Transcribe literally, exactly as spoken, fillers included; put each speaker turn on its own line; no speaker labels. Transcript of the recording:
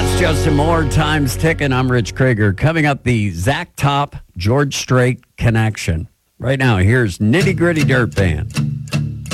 That's Justin Moore, Time's Ticking. I'm Rich Krieger. Coming up, the Zach Top, George Strait connection. Right now, here's Nitty Gritty Dirt Band.